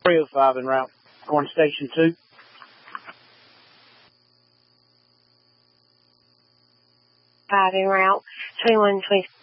305 en route, going to station 2. En route, 2126.